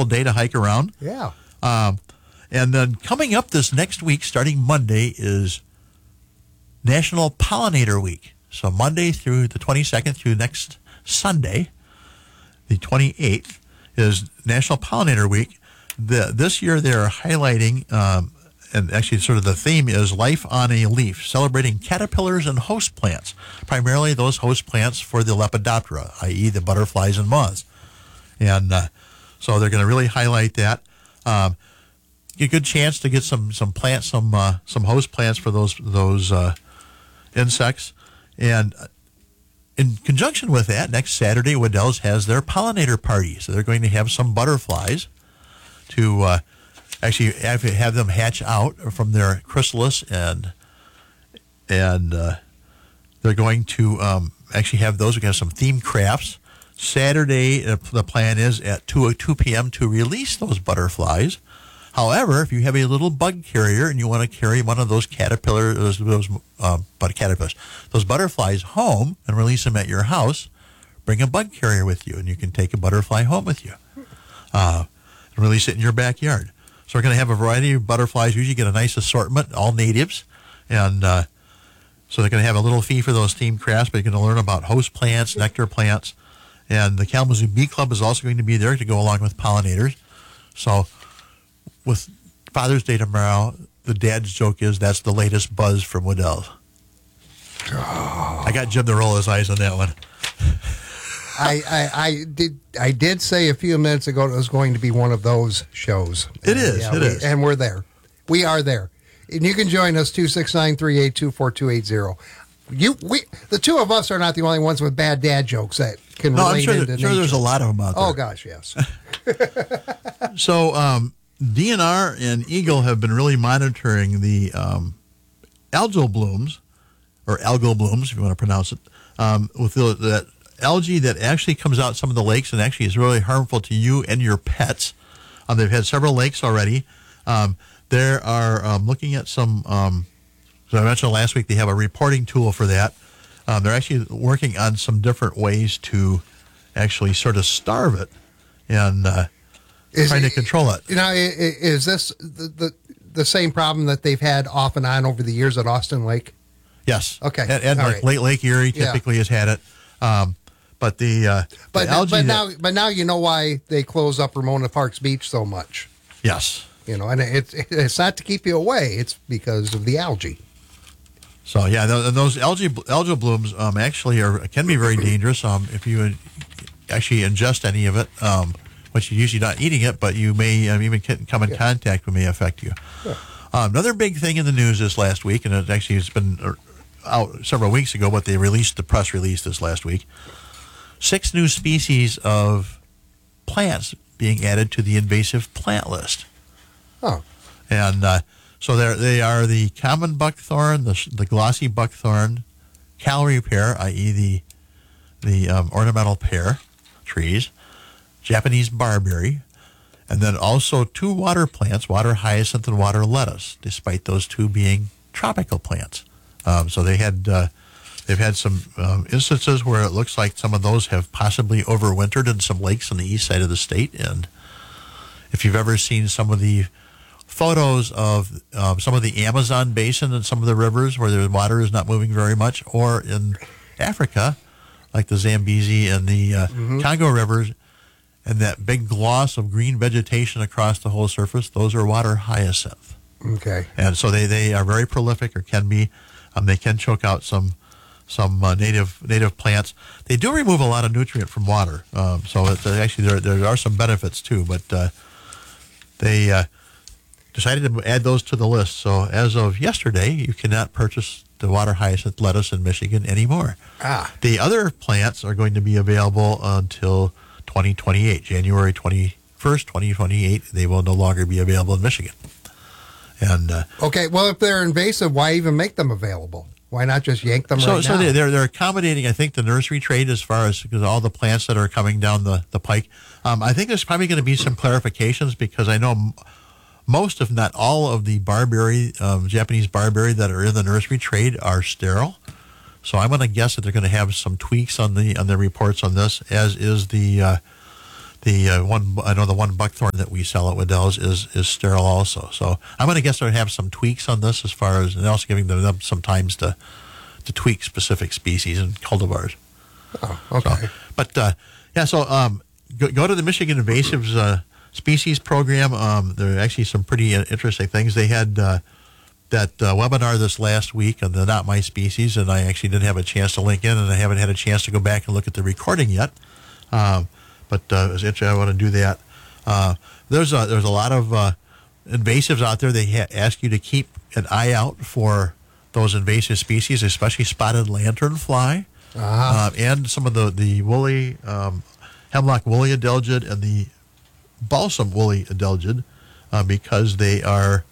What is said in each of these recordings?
wonderful day to hike around. Yeah. And then coming up this next week, starting Monday, is National Pollinator Week. So Monday through the 22nd through next Sunday, the 28th, is National Pollinator Week. This year they're highlighting, and actually sort of the theme is Life on a Leaf, celebrating caterpillars and host plants, primarily those host plants for the Lepidoptera, i.e. the butterflies and moths. And so they're going to really highlight that. Get a good chance to get some plants, some host plants for those insects. And in conjunction with that, next Saturday, Waddell's has their pollinator party. So they're going to have some butterflies to actually have them hatch out from their chrysalis, and they're going to actually have those. We're going to have some themed crafts. Saturday, the plan is at 2 p.m. to release those butterflies. However, if you have a little bug carrier and you want to carry one of those caterpillars, those butterflies home and release them at your house, bring a bug carrier with you, and you can take a butterfly home with you and release it in your backyard. So we're going to have a variety of butterflies. Usually get a nice assortment, all natives, and so they're going to have a little fee for those themed crafts, but you're going to learn about host plants, nectar plants, and the Kalamazoo Bee Club is also going to be there to go along with pollinators. So with Father's Day tomorrow, the dad's joke is that's the latest buzz from Waddell's. Oh. I got Jim to roll his eyes on that one. I did say a few minutes ago it was going to be one of those shows. It is. And we're there. We are there. And you can join us, 269-382-4280. The two of us are not the only ones with bad dad jokes that can relate into nature. I'm sure there's a lot of them out there. Oh, gosh, yes. So DNR and Eagle have been really monitoring the algal blooms, or algal blooms, if you want to pronounce it, with that algae that actually comes out some of the lakes and actually is really harmful to you and your pets. They've had several lakes already. They are looking at some, as I mentioned last week, they have a reporting tool for that. They're actually working on some different ways to actually sort of starve it and trying to control it. You know, is this the same problem that they've had off and on over the years at Austin Lake? Yes. Okay. And like right. Lake Erie typically has had it. But the algae but now you know why they close up Ramona Parks Beach so much. Yes. You know, and it's not to keep you away. It's because of the algae. So yeah, those algal blooms actually can be very dangerous if you actually ingest any of it. Which you're usually not eating it, but you may even come in contact with, may affect you. Yeah. Another big thing in the news this last week, and it's been out several weeks ago, but they released the press release this last week. 6 new species of plants being added to the invasive plant list. Oh. And so they are the common buckthorn, the glossy buckthorn, Callery pear, i.e. the ornamental pear trees, Japanese barberry, and then also 2 water plants, water hyacinth and water lettuce, despite those 2 being tropical plants. So they've had some instances where it looks like some of those have possibly overwintered in some lakes on the east side of the state. And if you've ever seen some of the photos of some of the Amazon basin and some of the rivers where the water is not moving very much, or in Africa, like the Zambezi and the Congo rivers, and that big gloss of green vegetation across the whole surface, those are water hyacinth. Okay. And so they are very prolific, or can be. They can choke out some native plants. They do remove a lot of nutrient from water. So actually there are some benefits too, but they decided to add those to the list. So as of yesterday, you cannot purchase the water hyacinth lettuce in Michigan anymore. The other plants are going to be available until 2028, January 21st, 2028. They will no longer be available in Michigan. And okay, well, if they're invasive, why even make them available? Why not just yank them right now? So they're accommodating, I think, the nursery trade as far as because all the plants that are coming down the pike. I think there's probably going to be some clarifications because I know most, if not all, of the barberry, Japanese barberry that are in the nursery trade are sterile. So I'm going to guess that they're going to have some tweaks on the reports on this, as is the one, I know the one buckthorn that we sell at Waddell's is sterile also. So I'm going to guess they'll have some tweaks on this as far as, and also giving them some times to tweak specific species and cultivars. Oh, okay. So, go to the Michigan Invasives Species Program. There are actually some pretty interesting things. They had that webinar this last week on the Not My Species, and I actually didn't have a chance to link in, and I haven't had a chance to go back and look at the recording yet. But it was interesting. I want to do that. There's a lot of invasives out there. They ask you to keep an eye out for those invasive species, especially spotted lanternfly, and some of the woolly hemlock woolly adelgid and the balsam woolly adelgid, because they are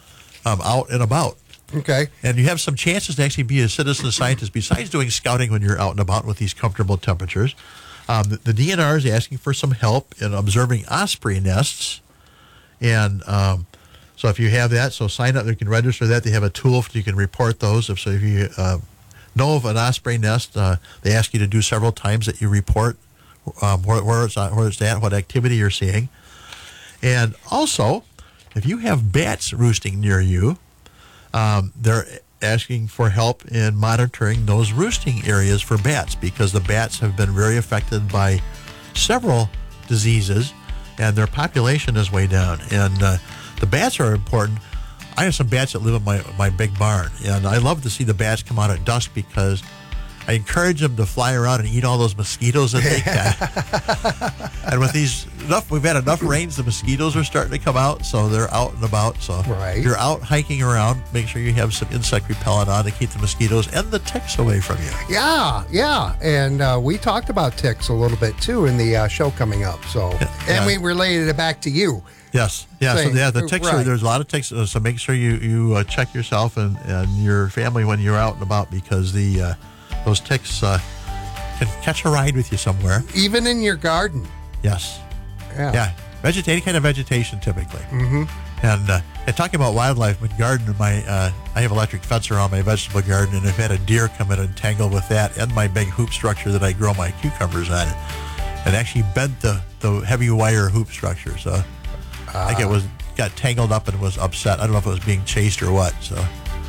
out and about. Okay. And you have some chances to actually be a citizen scientist besides doing scouting when you're out and about with these comfortable temperatures. The DNR is asking for some help in observing osprey nests. And so if you have that, so sign up. You can register that. They have a tool you can report those. If you know of an osprey nest, they ask you to do several times that you report where it's at, what activity you're seeing. And also, if you have bats roosting near you, they're asking for help in monitoring those roosting areas for bats, because the bats have been very affected by several diseases, and their population is way down. And the bats are important. I have some bats that live in my big barn, and I love to see the bats come out at dusk because I encourage them to fly around and eat all those mosquitoes that they catch. And with we've had enough rains, the mosquitoes are starting to come out, so they're out and about. So if you're out hiking around, make sure you have some insect repellent on to keep the mosquitoes and the ticks away from you. Yeah. And we talked about ticks a little bit, too, in the show coming up. So, and we related it back to you. Yes. Yeah. Saying, the ticks there's a lot of ticks. So make sure you check yourself and your family when you're out and about, because those ticks can catch a ride with you somewhere. Even in your garden. Yes. Yeah. Any kind of vegetation, typically. Mm-hmm. And talking about wildlife, my garden, I have electric fence around my vegetable garden, and I've had a deer come in and tangle with that and my big hoop structure that I grow my cucumbers on, and actually bent the heavy wire hoop structure. So I think got tangled up and was upset. I don't know if it was being chased or what. So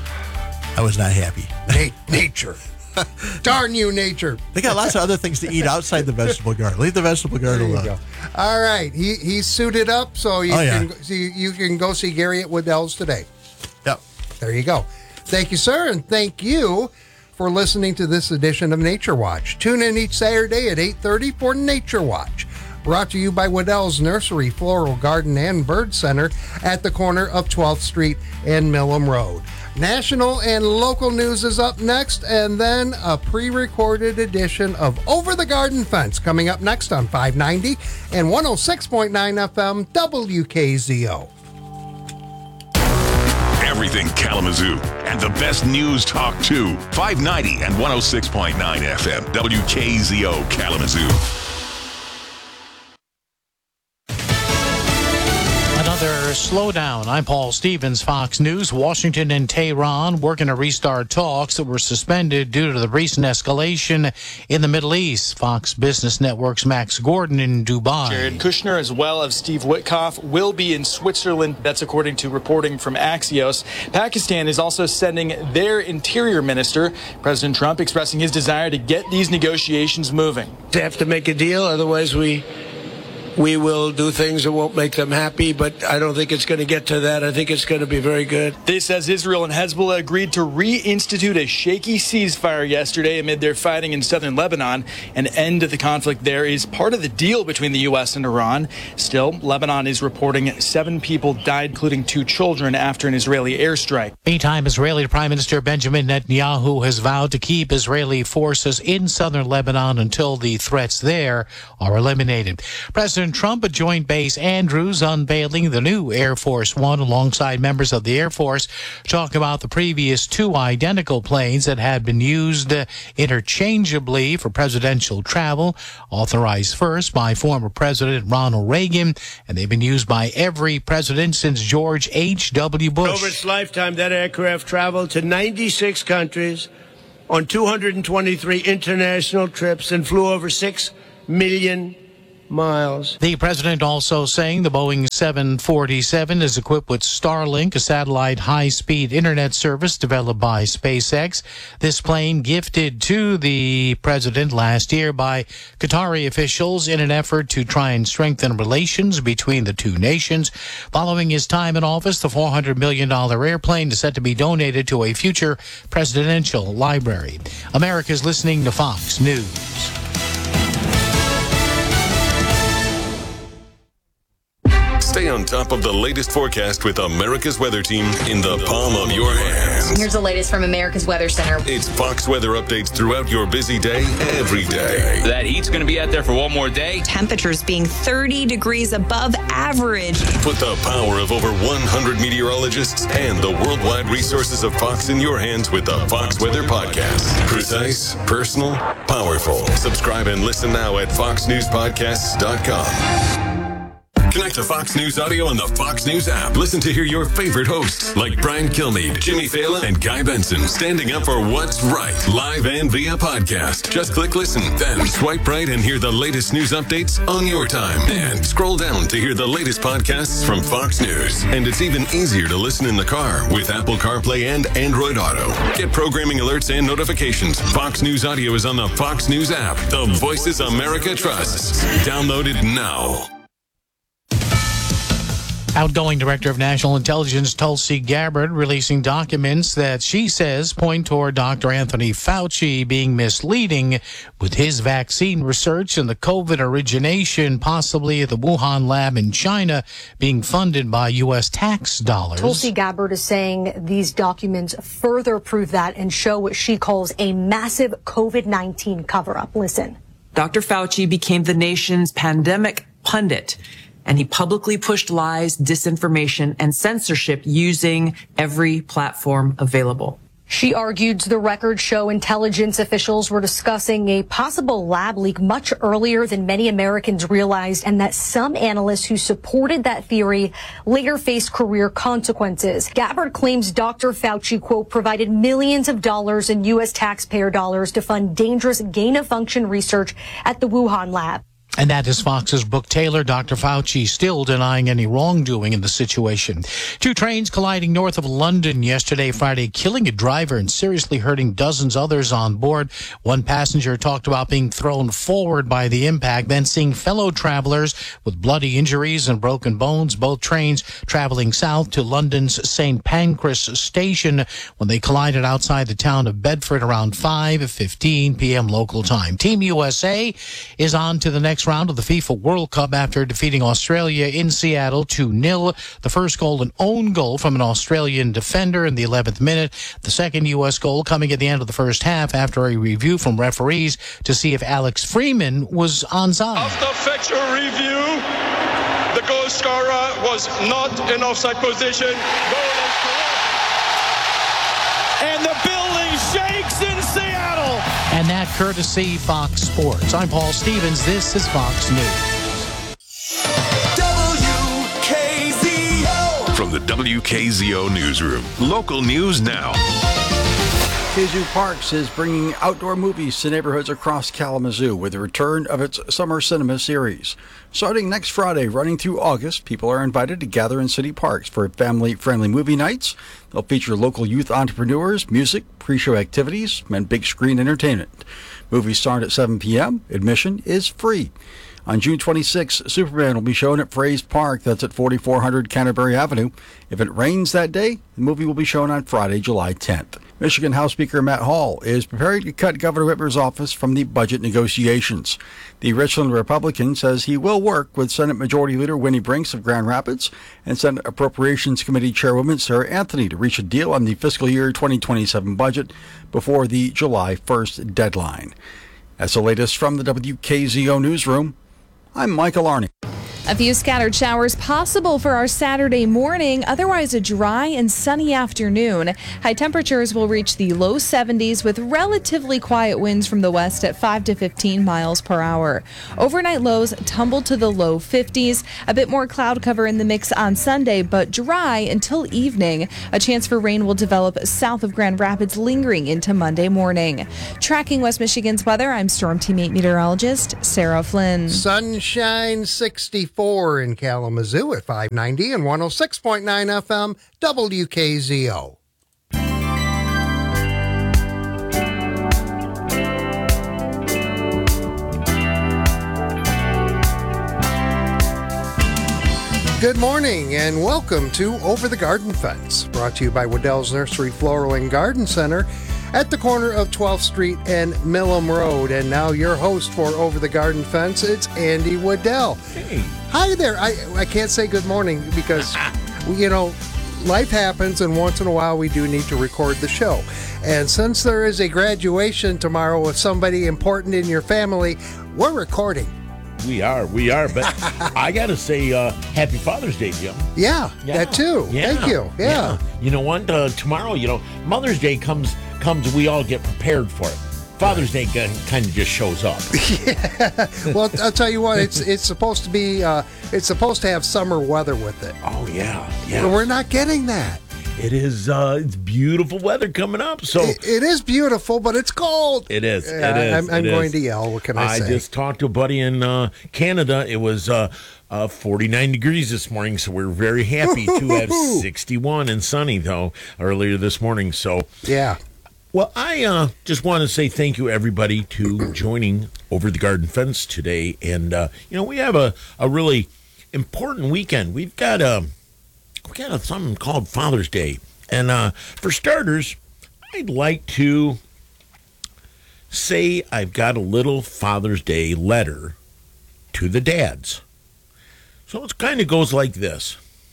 I was not happy. Nature. Darn you, nature. They got lots of other things to eat outside the vegetable garden. Leave the vegetable garden alone. All right. He's suited up, so you can go see Gary at Waddell's today. Yep. There you go. Thank you, sir, and thank you for listening to this edition of Nature Watch. Tune in each Saturday at 8:30 for Nature Watch. Brought to you by Waddell's Nursery, Floral Garden, and Bird Center at the corner of 12th Street and Millam Road. National and local news is up next, and then a pre-recorded edition of Over the Garden Fence coming up next on 590 and 106.9 FM WKZO. Everything Kalamazoo and the best news talk too. 590 and 106.9 FM WKZO Kalamazoo. Another slowdown. I'm Paul Stevens, Fox News. Washington and Tehran working to restart talks that were suspended due to the recent escalation in the Middle East. Fox Business Network's Max Gordon in Dubai. Jared Kushner, as well as Steve Witkoff, will be in Switzerland. That's according to reporting from Axios. Pakistan is also sending their interior minister. President Trump expressing his desire to get these negotiations moving. They have to make a deal, otherwise we will do things that won't make them happy, but I don't think it's going to get to that. I think it's going to be very good. This as Israel and Hezbollah agreed to reinstitute a shaky ceasefire yesterday amid their fighting in southern Lebanon. An end to the conflict there is part of the deal between the U.S. and Iran. Still, Lebanon is reporting 7 people died, including 2 children, after an Israeli airstrike. Meantime, Israeli Prime Minister Benjamin Netanyahu has vowed to keep Israeli forces in southern Lebanon until the threats there are eliminated. President Trump at Joint Base Andrews unveiling the new Air Force One alongside members of the Air Force, talking about the previous 2 identical planes that had been used interchangeably for presidential travel, authorized first by former President Ronald Reagan, and they've been used by every president since George H.W. Bush. Over its lifetime, that aircraft traveled to 96 countries on 223 international trips and flew over 6 million miles. The president also saying the Boeing 747 is equipped with Starlink, a satellite high-speed internet service developed by SpaceX. This plane gifted to the president last year by Qatari officials in an effort to try and strengthen relations between the two nations. Following his time in office, the $400 million airplane is set to be donated to a future presidential library. America's listening to Fox News. Stay on top of the latest forecast with America's Weather Team in the palm of your hands. Here's the latest from America's Weather Center. It's Fox weather updates throughout your busy day, every day. That heat's going to be out there for one more day. Temperatures being 30 degrees above average. Put the power of over 100 meteorologists and the worldwide resources of Fox in your hands with the Fox Weather Podcast. Precise, personal, powerful. Subscribe and listen now at foxnewspodcasts.com. Connect to Fox News Audio on the Fox News app. Listen to hear your favorite hosts like Brian Kilmeade, Jimmy Fallon, and Guy Benson standing up for what's right, live and via podcast. Just click listen, then swipe right and hear the latest news updates on your time. And scroll down to hear the latest podcasts from Fox News. And it's even easier to listen in the car with Apple CarPlay and Android Auto. Get programming alerts and notifications. Fox News Audio is on the Fox News app. The voices America trusts. Download it now. Outgoing Director of National Intelligence Tulsi Gabbard releasing documents that she says point toward Dr. Anthony Fauci being misleading with his vaccine research and the COVID origination possibly at the Wuhan lab in China being funded by U.S. tax dollars. Tulsi Gabbard is saying these documents further prove that and show what she calls a massive COVID-19 cover-up. Listen. Dr. Fauci became the nation's pandemic pundit, and he publicly pushed lies, disinformation, and censorship using every platform available. She argued the records show intelligence officials were discussing a possible lab leak much earlier than many Americans realized, and that some analysts who supported that theory later faced career consequences. Gabbard claims Dr. Fauci, quote, provided millions of dollars in U.S. taxpayer dollars to fund dangerous gain-of-function research at the Wuhan lab. And that is Fox's Brooke Taylor. Dr. Fauci still denying any wrongdoing in the situation. Two trains colliding north of London yesterday, Friday, killing a driver and seriously hurting dozens others on board. One passenger talked about being thrown forward by the impact, then seeing fellow travelers with bloody injuries and broken bones. Both trains traveling south to London's St. Pancras station when they collided outside the town of Bedford around 5:15 p.m. local time. Team USA is on to the next round of the FIFA World Cup after defeating Australia in Seattle 2-0. The first goal, an own goal from an Australian defender in the 11th minute. The second U.S. goal coming at the end of the first half after a review from referees to see if Alex Freeman was onside. After factual review, the goal scorer was not in offside position. Goal is correct. And the building shakes in Seattle. And that courtesy Fox Sports. I'm Paul Stevens. This is Fox News. WKZO. From the WKZO Newsroom. Local news now. Kazoo Parks is bringing outdoor movies to neighborhoods across Kalamazoo with the return of its Summer Cinema series. Starting next Friday, running through August, people are invited to gather in city parks for family-friendly movie nights. They'll feature local youth entrepreneurs, music, pre-show activities, and big screen entertainment. Movies start at 7 p.m. Admission is free. On June 26, Superman will be shown at Fraze Park. That's at 4400 Canterbury Avenue. If it rains that day, the movie will be shown on Friday, July 10th. Michigan House Speaker Matt Hall is preparing to cut Governor Whitmer's office from the budget negotiations. The Richland Republican says he will work with Senate Majority Leader Winnie Brinks of Grand Rapids and Senate Appropriations Committee Chairwoman Sarah Anthony to reach a deal on the fiscal year 2027 budget before the July 1st deadline. That's the latest from the WKZO Newsroom. I'm Michael Arney. A few scattered showers possible for our Saturday morning, otherwise a dry and sunny afternoon. High temperatures will reach the low 70s with relatively quiet winds from the west at 5 to 15 miles per hour. Overnight lows tumble to the low 50s. A bit more cloud cover in the mix on Sunday, but dry until evening. A chance for rain will develop south of Grand Rapids, lingering into Monday morning. Tracking West Michigan's weather, I'm Storm Team 8 meteorologist Sarah Flynn. Sunshine 64 in Kalamazoo at 590 and 106.9 FM WKZO. Good morning and welcome to Over the Garden Fence, brought to you by Waddell's Nursery Floral and Garden Center at the corner of 12th Street and Millam Road. And now your host for Over the Garden Fence, it's Andy Waddell. Hey. Hi there. I can't say good morning because, life happens, and once in a while we do need to record the show. And since there is a graduation tomorrow with somebody important in your family, we're recording. We are, but I got to say Happy Father's Day, Jim. Yeah, that too. Yeah. Thank you. Yeah. You know what? Tomorrow, Mother's Day comes, we all get prepared for it. Father's Day kind of just shows up. Yeah. Well, I'll tell you what, it's supposed to be, it's supposed to have summer weather with it. Oh, yeah. But we're not getting that. It is, it's beautiful weather coming up. So it is beautiful, but it's cold. It is. I'm going to yell. What can I say? I just talked to a buddy in Canada. It was 49 degrees this morning, so we're very happy to have 61 and sunny, though, earlier this morning. So, yeah. Well, I just want to say thank you, everybody, to joining Over the Garden Fence today. And, we have a really important weekend. We've got something called Father's Day. And for starters, I'd like to say I've got a little Father's Day letter to the dads. So it kind of goes like this.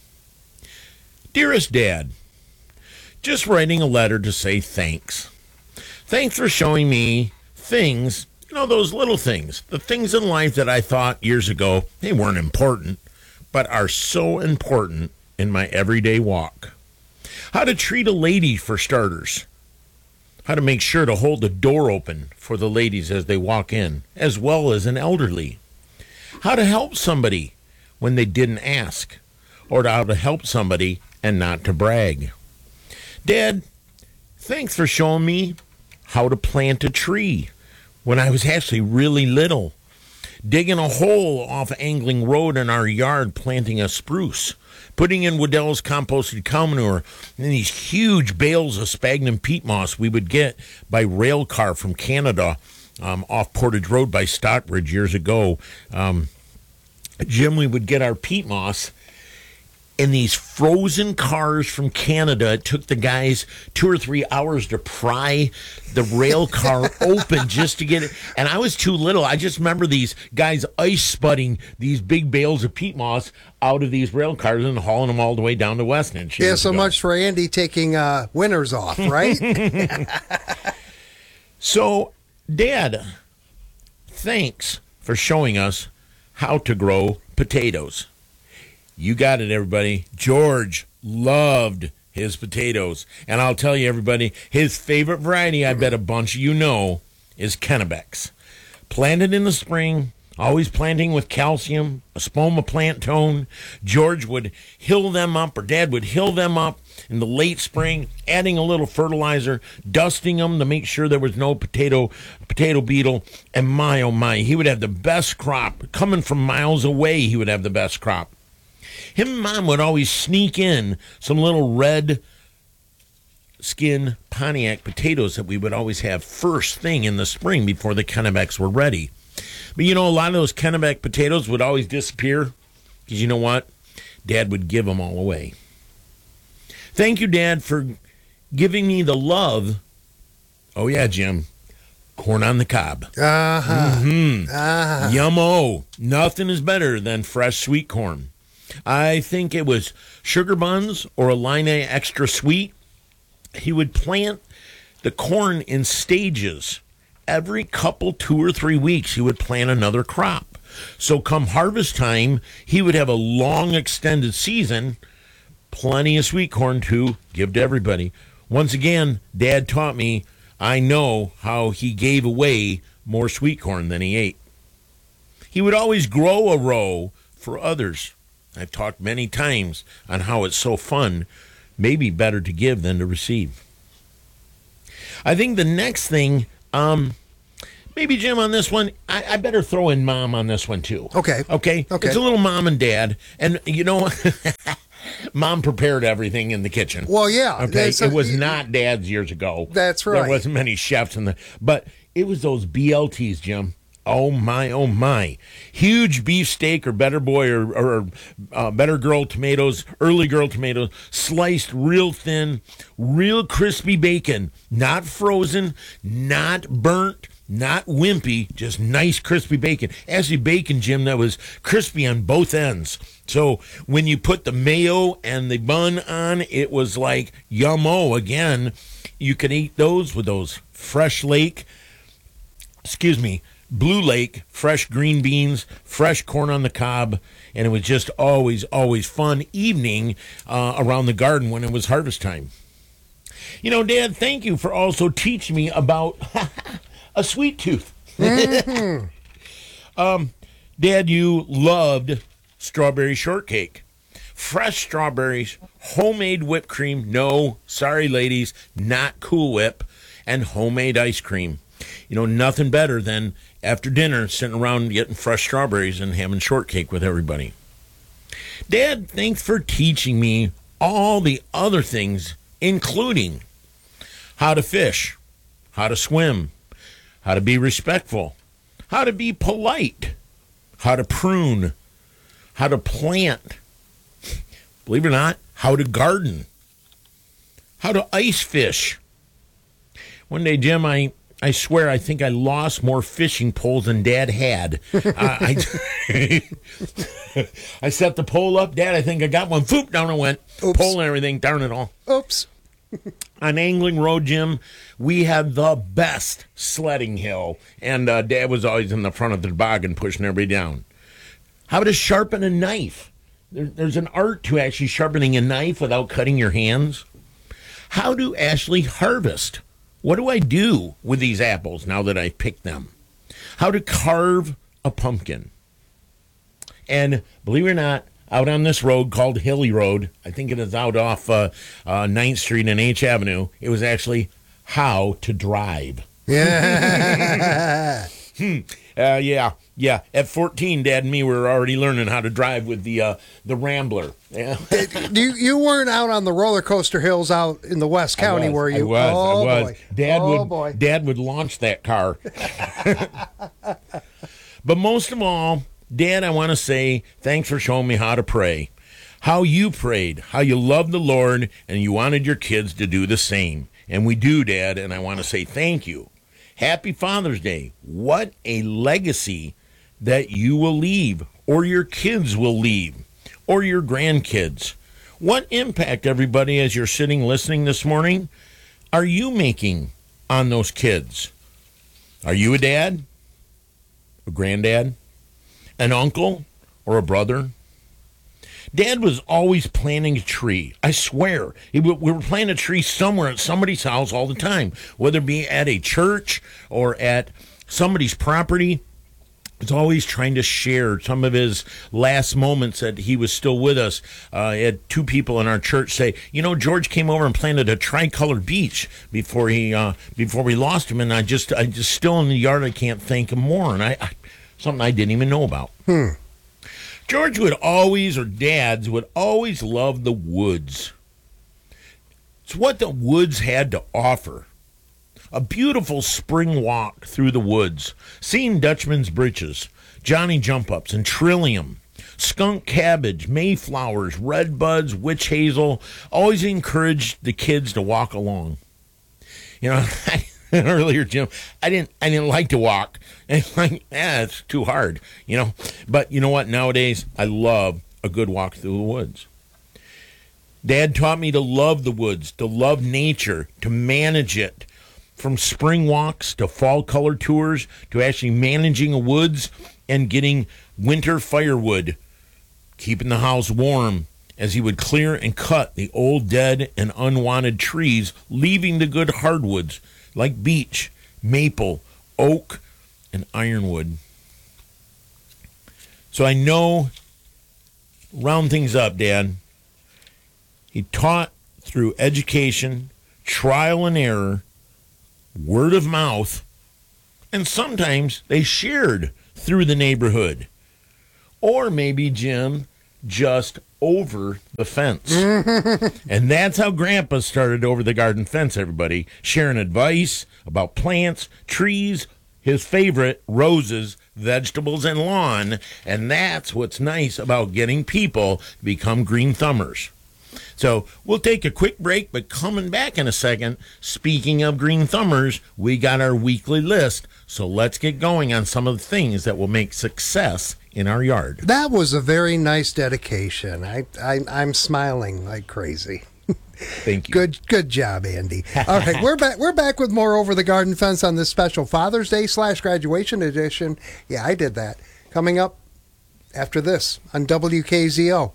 Dearest Dad, just writing a letter to say thanks. Thanks for showing me things, those little things, the things in life that I thought years ago they weren't important, but are so important in my everyday walk. How to treat a lady, for starters. How to make sure to hold the door open for the ladies as they walk in, as well as an elderly. How to help somebody when they didn't ask, or how to help somebody and not to brag. Dad, thanks for showing me how to plant a tree when I was actually really little. Digging a hole off Angling Road in our yard, planting a spruce. Putting in Waddell's composted cow manure and these huge bales of sphagnum peat moss we would get by rail car from Canada off Portage Road by Stockbridge years ago. Jim, we would get our peat moss in these frozen cars from Canada. It took the guys 2 or 3 hours to pry the rail car open just to get it. And I was too little. I just remember these guys ice spudding these big bales of peat moss out of these rail cars and hauling them all the way down to Westnedge. Yeah, so much for Andy taking winters off, right? So, Dad, thanks for showing us how to grow potatoes. You got it, everybody. George loved his potatoes. And I'll tell you, everybody, his favorite variety, I bet a bunch of you know, is Kennebecs. Planted in the spring, always planting with calcium, espoma plant tone. George would hill them up, or Dad would hill them up in the late spring, adding a little fertilizer, dusting them to make sure there was no potato beetle. And my, oh my, he would have the best crop. Coming from miles away, he would have the best crop. Him and Mom would always sneak in some little red skin Pontiac potatoes that we would always have first thing in the spring before the Kennebecs were ready. But a lot of those Kennebec potatoes would always disappear because you know what? Dad would give them all away. Thank you, Dad, for giving me the love. Oh, yeah, Jim. Corn on the cob. Uh-huh. Mm-hmm. Uh-huh. Yum-o. Nothing is better than fresh sweet corn. I think it was Sugar Buns or Line Extra Sweet. He would plant the corn in stages. Every couple, 2 or 3 weeks, he would plant another crop. So come harvest time, he would have a long extended season, plenty of sweet corn to give to everybody. Once again, Dad taught me, I know how he gave away more sweet corn than he ate. He would always grow a row for others. I've talked many times on how it's so fun, maybe better to give than to receive. I think the next thing, maybe Jim on this one, I better throw in Mom on this one too. Okay. It's a little Mom and Dad. And, you know, Mom prepared everything in the kitchen. Well, yeah. Okay. It was not Dad's years ago. That's right. There wasn't many chefs but it was those BLTs, Jim. Oh my. Huge beefsteak or Better Boy or Better Girl tomatoes, early girl tomatoes, sliced real thin, real crispy bacon, not frozen, not burnt, not wimpy, just nice crispy bacon. Actually, bacon, Jim, that was crispy on both ends. So when you put the mayo and the bun on, it was like yummo again. You can eat those with those Blue Lake, fresh green beans, fresh corn on the cob, and it was just always fun evening around the garden when it was harvest time. You know, Dad, thank you for also teaching me about a sweet tooth. Mm-hmm. Dad, you loved strawberry shortcake. Fresh strawberries, homemade whipped cream, no, sorry ladies, not Cool Whip, and homemade ice cream. You know, nothing better than after dinner sitting around getting fresh strawberries and having shortcake with everybody. Dad, thanks for teaching me all the other things, including how to fish, how to swim, how to be respectful, how to be polite, how to prune, how to plant, believe it or not, how to garden, how to ice fish. One day, Jim, I swear, I think I lost more fishing poles than Dad had. I set the pole up. Dad, I think I got one. Foop, down it went. Oops. Pole and everything. Darn it all. Oops. On Angling Road, Jim, we had the best sledding hill. And Dad was always in the front of the toboggan pushing everybody down. How to sharpen a knife. There's an art to actually sharpening a knife without cutting your hands. How to actually harvest. What do I do with these apples now that I picked them? How to carve a pumpkin. And believe it or not, out on this road called Hilly Road, I think it is out off 9th Street and H Avenue, it was actually how to drive. Yeah. Yeah. At 14, Dad and me were already learning how to drive with the Rambler. Yeah. You weren't out on the roller coaster hills out in the West County, were you? I Oh, was. boy. Dad would launch that car. But most of all, Dad, I want to say thanks for showing me how to pray. How you prayed, how you loved the Lord, and you wanted your kids to do the same. And we do, Dad, and I want to say thank you. Happy Father's Day. What a legacy that you will leave, or your kids will leave, or your grandkids. What impact, everybody, as you're sitting listening this morning, are you making on those kids? Are you a dad, a granddad, an uncle, or a brother? Dad was always planting a tree. I swear. We were planting a tree somewhere at somebody's house all the time, whether it be at a church or at somebody's property. He's always trying to share some of his last moments that he was still with us. Had two people in our church say, you know, George came over and planted a tricolored beach before we lost him, and I just still in the yard. I can't thank him more, and something I didn't even know about. George would always, or dads would always love the woods. It's what the woods had to offer. A beautiful spring walk through the woods, seeing Dutchman's Britches, Johnny Jump-Ups, and Trillium, skunk cabbage, mayflowers, red buds, witch hazel, always encouraged the kids to walk along. You know, earlier, Jim, I didn't like to walk. And it's like, it's too hard, you know. But you know what? Nowadays, I love a good walk through the woods. Dad taught me to love the woods, to love nature, to manage it. From spring walks to fall color tours to actually managing the woods and getting winter firewood, keeping the house warm as he would clear and cut the old dead and unwanted trees, leaving the good hardwoods like beech, maple, oak, and ironwood. So I know, round things up, Dad, he taught through education, trial and error, word of mouth, and sometimes they shared through the neighborhood. Or maybe, Jim, just over the fence. And that's how Grandpa started over the garden fence, everybody, sharing advice about plants, trees, his favorite, roses, vegetables, and lawn. And that's what's nice about getting people to become green thumbers. So we'll take a quick break, but coming back in a second, speaking of green thumbers, we got our weekly list. So let's get going on some of the things that will make success in our yard. That was a very nice dedication. I'm smiling like crazy. Thank you. Good job, Andy. All right, we're back with more Over the Garden Fence on this special Father's Day / graduation edition. Yeah, I did that. Coming up after this on WKZO.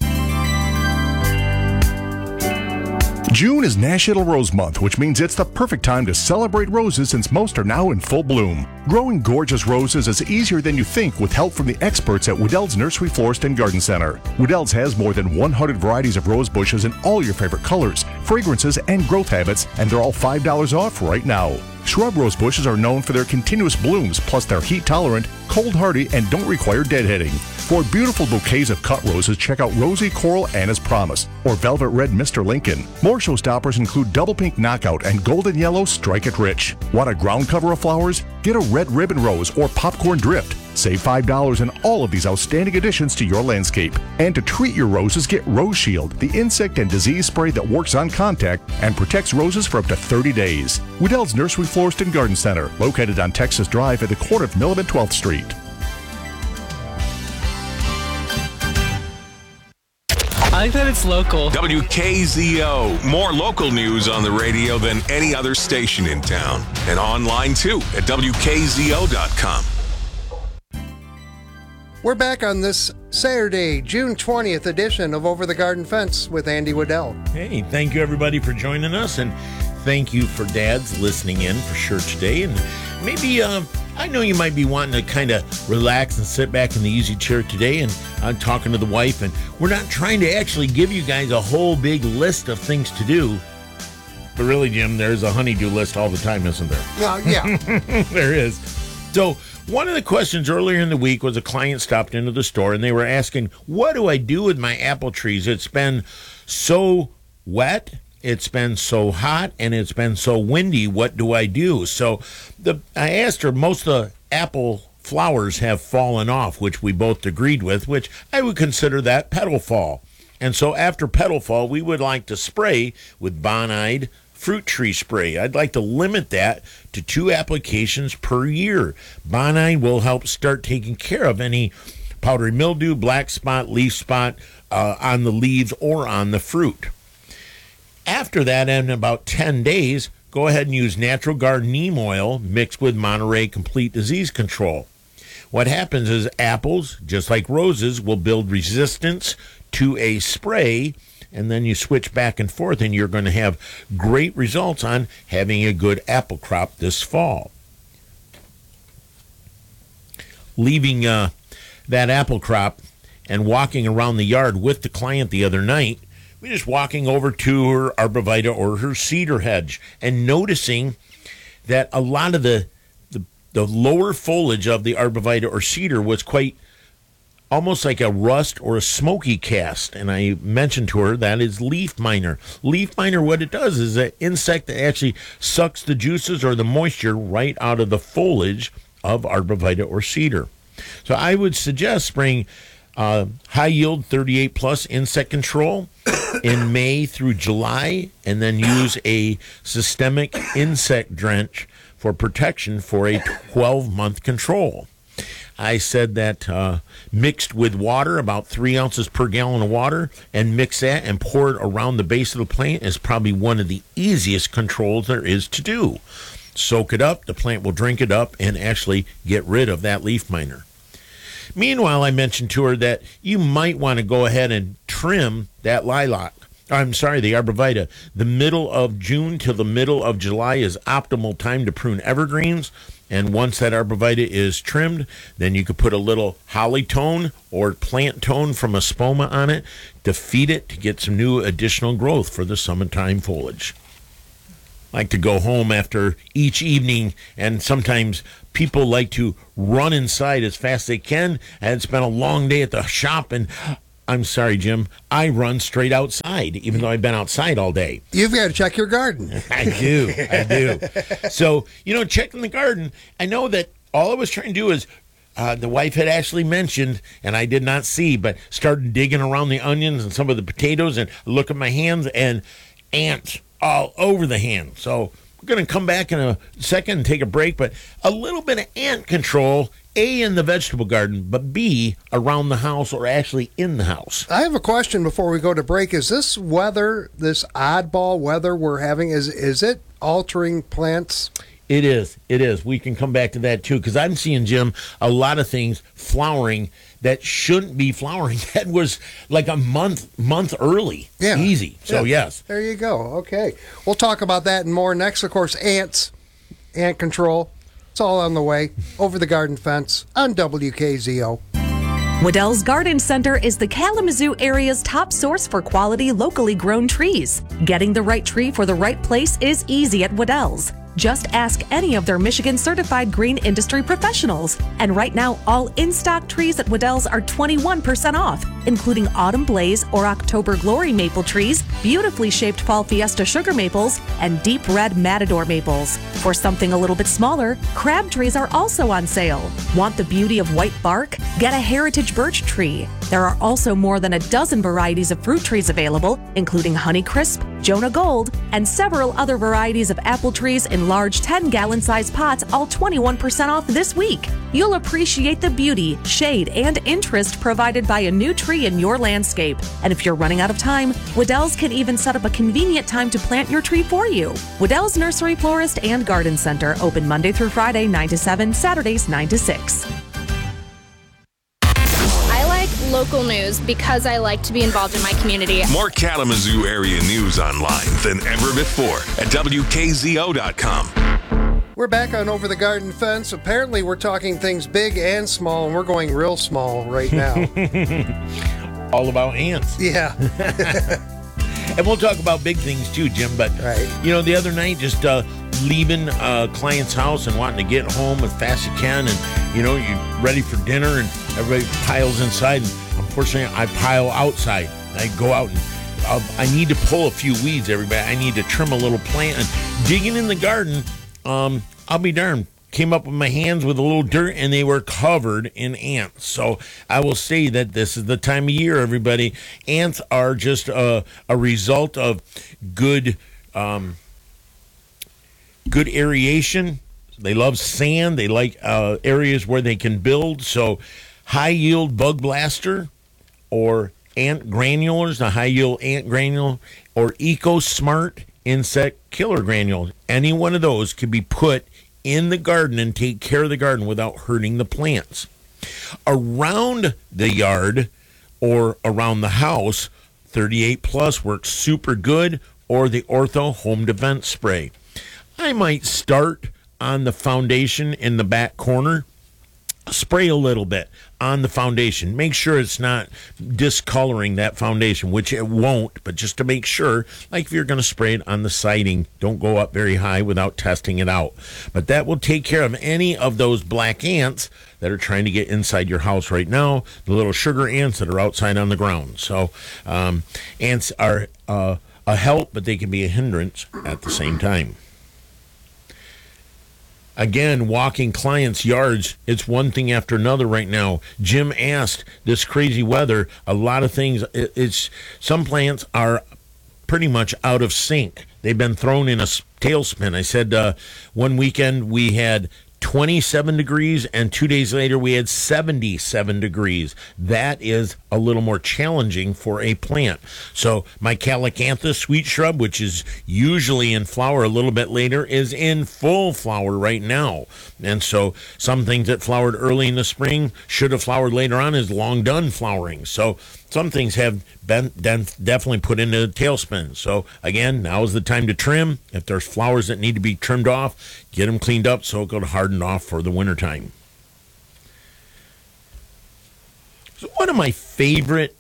June is National Rose Month, which means it's the perfect time to celebrate roses since most are now in full bloom. Growing gorgeous roses is easier than you think with help from the experts at Weddell's Nursery, Florist, and Garden Center. Weddell's has more than 100 varieties of rose bushes in all your favorite colors, fragrances, and growth habits, and they're all $5 off right now. Shrub rose bushes are known for their continuous blooms, plus they're heat tolerant, cold hardy, and don't require deadheading. For beautiful bouquets of cut roses, check out Rosy Coral Anna's Promise or Velvet Red Mr. Lincoln. More showstoppers include Double Pink Knockout and Golden Yellow Strike It Rich. Want a ground cover of flowers? Get a Red Ribbon Rose or Popcorn Drift. Save $5 in all of these outstanding additions to your landscape. And to treat your roses, get Rose Shield, the insect and disease spray that works on contact and protects roses for up to 30 days. Weddell's Nursery, Florist, and Garden Center, located on Texas Drive at the corner of Milam and 12th Street. I like that it's local. WKZO. More local news on the radio than any other station in town. And online too at WKZO.com. We're back on this Saturday, June 20th edition of Over the Garden Fence with Andy Weddell. Hey, thank you everybody for joining us, and thank you for dads listening in for sure today. And maybe I know you might be wanting to kind of relax and sit back in the easy chair today, and I'm talking to the wife, and we're not trying to actually give you guys a whole big list of things to do. But really, Jim, there's a honeydew list all the time, isn't there? Yeah. There is. So one of the questions earlier in the week was a client stopped into the store, and they were asking, what do I do with my apple trees? It's been so wet, it's been so hot, and it's been so windy. What do I do? So I asked her, most of the apple flowers have fallen off, which we both agreed with, which I would consider that petal fall. And so after petal fall, we would like to spray with Bonide fruit tree spray. I'd like to limit that to 2 applications per year. Bonide will help start taking care of any powdery mildew, black spot, leaf spot on the leaves or on the fruit. After that, in about 10 days, go ahead and use Natural Garden neem oil mixed with Monterey Complete Disease Control. What happens is apples, just like roses, will build resistance to a spray, and then you switch back and forth, and you're going to have great results on having a good apple crop this fall. Leaving that apple crop and walking around the yard with the client the other night, we're just walking over to her arborvitae or her cedar hedge and noticing that a lot of the lower foliage of the arborvitae or cedar was quite almost like a rust or a smoky cast. And I mentioned to her that is leaf miner. Leaf miner, what it does is an insect that actually sucks the juices or the moisture right out of the foliage of arborvitae or cedar. So I would suggest spraying high yield 38 plus insect control in May through July, and then use a systemic insect drench for protection for a 12-month control. I said that mixed with water, about 3 ounces per gallon of water, and mix that and pour it around the base of the plant is probably one of the easiest controls there is to do. Soak it up, the plant will drink it up and actually get rid of that leaf miner. Meanwhile, I mentioned to her that you might want to go ahead and trim that lilac. I'm sorry, the arborvitae. The middle of June till the middle of July is optimal time to prune evergreens. And once that arborvitae is trimmed, then you could put a little holly tone or plant tone from a spoma on it to feed it to get some new additional growth for the summertime foliage. Like to go home after each evening, and sometimes people like to run inside as fast as they can. And it's been a long day at the shop, and I'm sorry, Jim, I run straight outside, even though I've been outside all day. You've got to check your garden. I do. So, checking the garden, I know that all I was trying to do is, the wife had actually mentioned, and I did not see, but started digging around the onions and some of the potatoes and look at my hands, and ants all over the hand. So we're going to come back in a second and take a break, but a little bit of ant control, A, in the vegetable garden, but B, around the house or actually in the house. I have a question before we go to break. Is this weather, this oddball weather we're having, is it altering plants? It is. We can come back to that too, because I'm seeing, Jim, a lot of things flowering that shouldn't be flowering. That was like a month early. Yeah. Easy. So, yes. There you go. Okay. We'll talk about that and more next. Of course, ant control. It's all on the way. Over the garden fence on WKZO. Waddell's Garden Center is the Kalamazoo area's top source for quality, locally grown trees. Getting the right tree for the right place is easy at Waddell's. Just ask any of their Michigan-certified green industry professionals. And right now, all in-stock trees at Waddell's are 21% off, including Autumn Blaze or October Glory maple trees, beautifully shaped Fall Fiesta sugar maples, and deep red Matador maples. For something a little bit smaller, crab trees are also on sale. Want the beauty of white bark? Get a heritage birch tree. There are also more than a dozen varieties of fruit trees available, including Honeycrisp, Jonah Gold, and several other varieties of apple trees in large 10-gallon size pots, all 21% off this week. You'll appreciate the beauty, shade, and interest provided by a new tree in your landscape. And if you're running out of time, Waddell's can even set up a convenient time to plant your tree for you. Waddell's Nursery, Florist, and Garden Center, open Monday through Friday, 9 to 7, Saturdays, 9 to 6. Local news because I like to be involved in my community. More Kalamazoo area news online than ever before at WKZO.com. We're back on Over the Garden Fence. Apparently, we're talking things big and small, and we're going real small right now. All about ants. Yeah. And we'll talk about big things too, Jim. But, the other night, just leaving a client's house and wanting to get home as fast as you can, and, you're ready for dinner, and everybody piles inside. And unfortunately, I pile outside. I go out and I need to pull a few weeds, everybody. I need to trim a little plant. And digging in the garden, I'll be darned, came up with my hands with a little dirt, and they were covered in ants. So I will say that this is the time of year, everybody. Ants are just a result of good aeration. They love sand. They like areas where they can build. So high-yield bug blaster or ant granulars, the high-yield ant granule, or EcoSmart insect killer granule. Any one of those could be put in the garden and take care of the garden without hurting the plants. Around the yard or around the house, 38 Plus works super good, or the Ortho Home Defense Spray. I might start on the foundation in the back corner. Spray a little bit on the foundation. Make sure it's not discoloring that foundation, which it won't, but just to make sure, like if you're going to spray it on the siding, don't go up very high without testing it out. But that will take care of any of those black ants that are trying to get inside your house right now, the little sugar ants that are outside on the ground. So ants are a help, but they can be a hindrance at the same time. Again, walking clients' yards, it's one thing after another right now. Jim asked, this crazy weather, a lot of things, some plants are pretty much out of sync. They've been thrown in a tailspin. I said one weekend we had 27 degrees, and 2 days later we had 77 degrees. That is a little more challenging for a plant. So my Calycanthus sweet shrub, which is usually in flower a little bit later, is in full flower right now. And so some things that flowered early in the spring should have flowered later on is long done flowering. So some things have been definitely put into the tailspin. So again, now is the time to trim. If there's flowers that need to be trimmed off, get them cleaned up so it'll harden off for the wintertime. So one of my favorite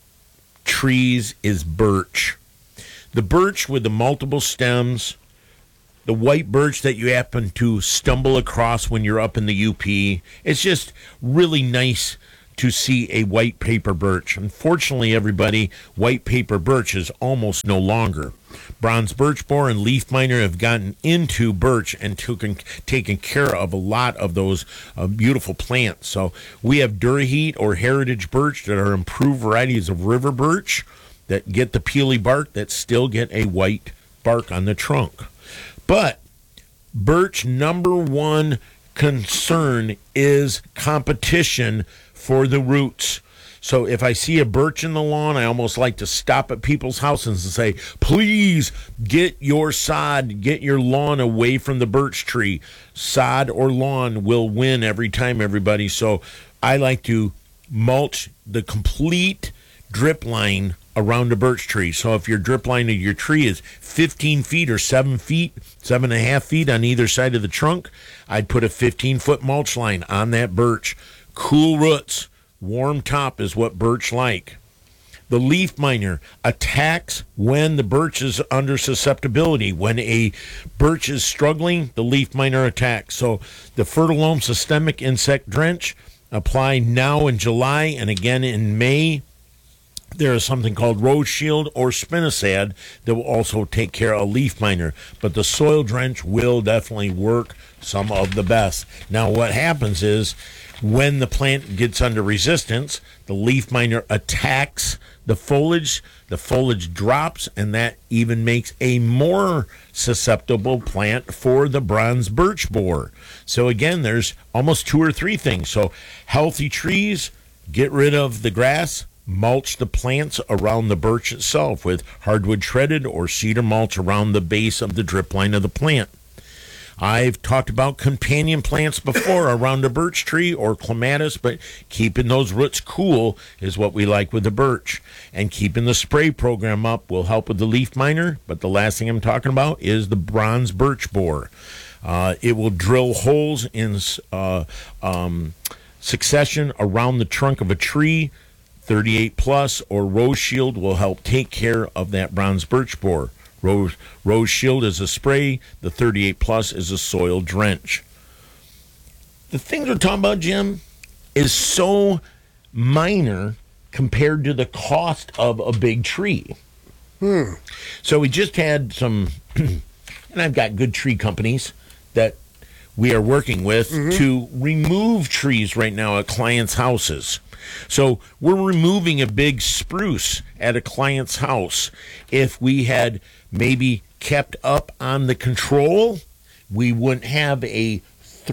trees is birch. The birch with the multiple stems, the white birch that you happen to stumble across when you're up in the UP. It's just really nice to see a white paper birch. Unfortunately, everybody, white paper birch is almost no longer. Bronze birch borer and leaf miner have gotten into birch and taken care of a lot of those beautiful plants. So we have Duraheat or heritage birch that are improved varieties of river birch that get the peely bark that still get a white bark on the trunk. But birch number one concern is competition for the roots. So if I see a birch in the lawn, I almost like to stop at people's houses and say, please get your sod, get your lawn away from the birch tree. Sod or lawn will win every time, everybody. So I like to mulch the complete drip line around a birch tree. So if your drip line of your tree is 15 feet or 7 feet, 7.5 feet on either side of the trunk, I'd put a 15-foot mulch line on that birch. Cool roots, warm top is what birch like. The leaf miner attacks when the birch is under susceptibility. When a birch is struggling, the leaf miner attacks. So the Fertilome Systemic Insect Drench, apply now in July and again in May. There is something called Rose Shield or Spinosad that will also take care of a leaf miner. But the soil drench will definitely work some of the best. Now what happens is when the plant gets under resistance, the leaf miner attacks the foliage drops, and that even makes a more susceptible plant for the bronze birch borer. So again, there's almost 2 or 3 things. So healthy trees, get rid of the grass, mulch the plants around the birch itself with hardwood shredded or cedar mulch around the base of the drip line of the plant. I've talked about companion plants before around a birch tree or clematis, but keeping those roots cool is what we like with the birch. And keeping the spray program up will help with the leaf miner, but the last thing I'm talking about is the bronze birch borer. It will drill holes in succession around the trunk of a tree. 38 Plus or Rose Shield will help take care of that bronze birch borer. Rose Shield is a spray. The 38 Plus is a soil drench. The things we're talking about, Jim, is so minor compared to the cost of a big tree. So we just had some, and I've got good tree companies that we are working with to remove trees right now at clients' houses. So we're removing a big spruce at a client's house. If we had maybe kept up on the control, we wouldn't have a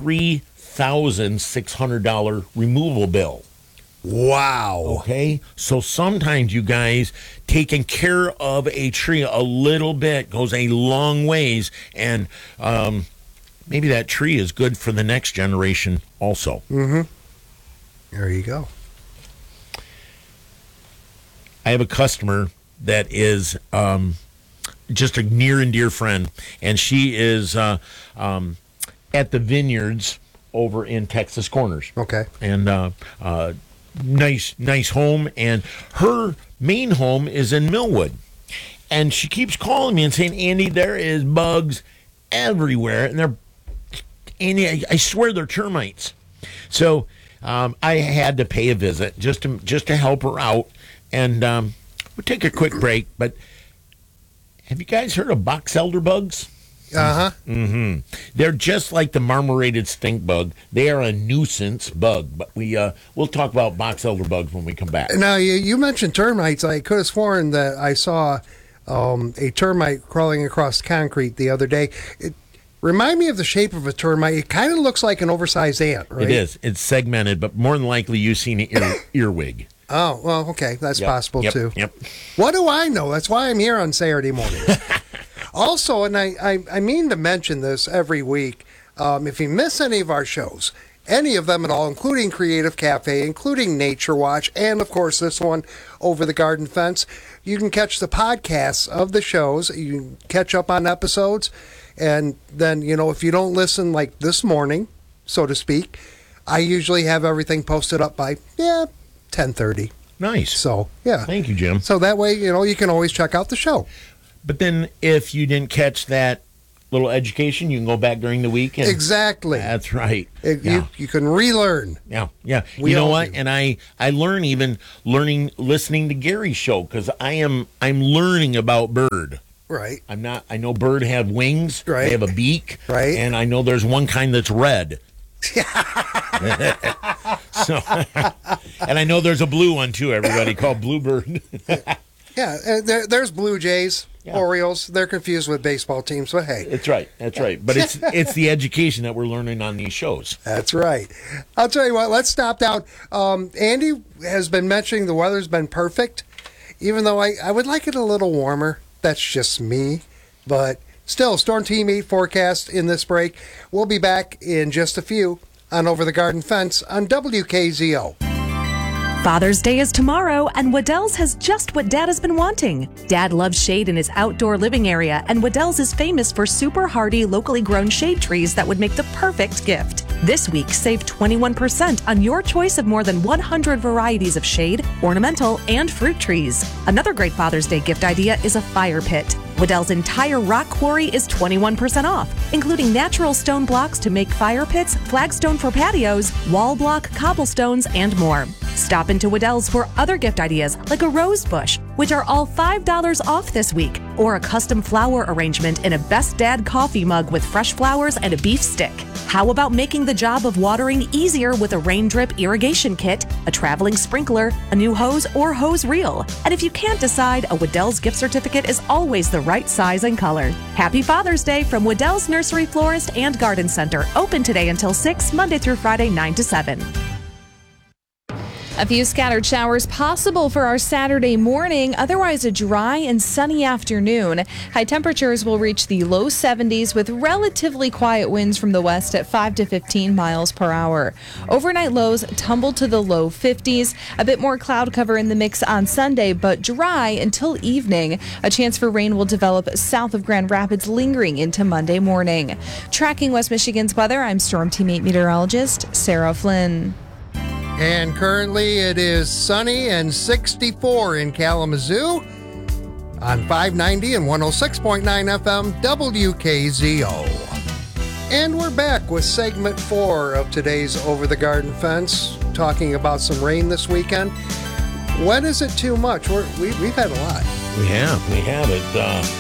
$3,600 removal bill. Wow. Okay? So sometimes, you guys, taking care of a tree a little bit goes a long ways, and maybe that tree is good for the next generation also. There you go. I have a customer that is just a near and dear friend, and she is at the vineyards over in Texas Corners. Okay. And nice home, and her main home is in Millwood. And she keeps calling me and saying, Andy, there is bugs everywhere, and Andy, I swear they're termites. So I had to pay a visit just to help her out. And we'll take a quick break, but have you guys heard of box elder bugs? They're just like the marmorated stink bug. They are a nuisance bug, but we'll talk about box elder bugs when we come back. Now, you mentioned termites. I could have sworn that I saw a termite crawling across concrete the other day. Remind me of the shape of a termite. It kind of looks like an oversized ant, right? It is. It's segmented, but more than likely you've seen an earwig. Oh, well, okay. That's possible, too. Yep. What do I know? That's why I'm here on Saturday morning. Also, and I mean to mention this every week, if you miss any of our shows, any of them at all, including Creative Cafe, including Nature Watch, and, of course, this one, Over the Garden Fence, you can catch the podcasts of the shows. You can catch up on episodes. And then, if you don't listen like this morning, so to speak, I usually have everything posted up by, 10:30. Nice. So, yeah. Thank you, Jim. So that way, you can always check out the show. But then if you didn't catch that little education, you can go back during the week. And exactly. That's right. You can relearn. Yeah. You know what? And I learn listening to Gary's show because I'm learning about bird. Right. I know bird have wings. Right. They have a beak. Right. And I know there's one kind that's red. So, and I know there's a blue one too, everybody, called bluebird. Yeah, there's Blue Jays, Orioles. They're confused with baseball teams, but hey. That's right. But it's the education that we're learning on these shows. That's right. I'll tell you what, let's stop down. Andy has been mentioning the weather's been perfect, even though I would like it a little warmer. That's just me. But still, Storm Team 8 forecast in this break. We'll be back in just a few on Over the Garden Fence on WKZO. Father's Day is tomorrow, and Waddell's has just what Dad has been wanting. Dad loves shade in his outdoor living area, and Waddell's is famous for super hardy, locally grown shade trees that would make the perfect gift. This week, save 21% on your choice of more than 100 varieties of shade, ornamental, and fruit trees. Another great Father's Day gift idea is a fire pit. Waddell's entire rock quarry is 21% off, including natural stone blocks to make fire pits, flagstone for patios, wall block, cobblestones, and more. Stop into Waddell's for other gift ideas like a rose bush, which are all $5 off this week, or a custom flower arrangement in a Best Dad coffee mug with fresh flowers and a beef stick. How about making the job of watering easier with a rain drip irrigation kit, a traveling sprinkler, a new hose, or hose reel? And if you can't decide, a Waddell's gift certificate is always the right size and color. Happy Father's Day from Waddell's Nursery, Florist, and Garden Center. Open today until 6, Monday through Friday, 9 to 7. A few scattered showers possible for our Saturday morning, otherwise a dry and sunny afternoon. High temperatures will reach the low 70s with relatively quiet winds from the west at 5 to 15 miles per hour. Overnight lows tumble to the low 50s. A bit more cloud cover in the mix on Sunday, but dry until evening. A chance for rain will develop south of Grand Rapids, lingering into Monday morning. Tracking West Michigan's weather, I'm Storm Team 8 meteorologist Sarah Flynn. And currently it is sunny and 64 in Kalamazoo on 590 and 106.9 FM WKZO. And we're back with segment 4 of today's Over the Garden Fence, talking about some rain this weekend. When is it too much? We've had a lot. We have it.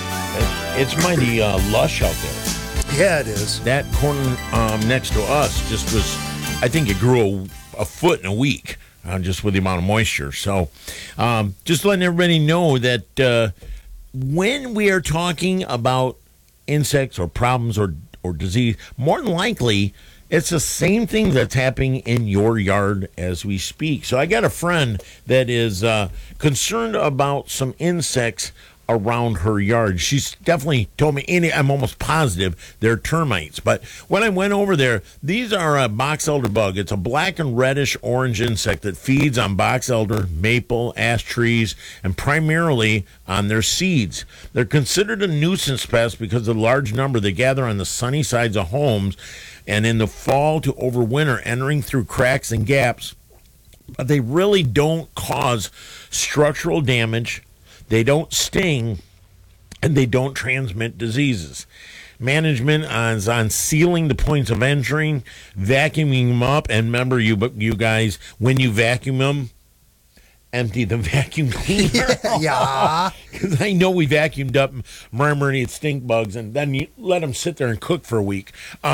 It's mighty lush out there. Yeah, it is. That corn next to us just was, I think it grew a foot in a week, just with the amount of moisture. So just letting everybody know that when we are talking about insects or problems or disease, more than likely it's the same thing that's happening in your yard as we speak. So I got a friend that is concerned about some insects around her yard. She's definitely told me, I'm almost positive they're termites. But when I went over there, these are a box elder bug. It's a black and reddish orange insect that feeds on box elder, maple, ash trees, and primarily on their seeds. They're considered a nuisance pest because of the large number they gather on the sunny sides of homes and in the fall to overwinter, entering through cracks and gaps. But they really don't cause structural damage. They don't sting, and they don't transmit diseases. Management is on sealing the points of entering, vacuuming them up, and remember, you guys, when you vacuum them, empty the vacuum cleaner. Yeah. Because I know we vacuumed up marmorated stink bugs, and then you let them sit there and cook for a week.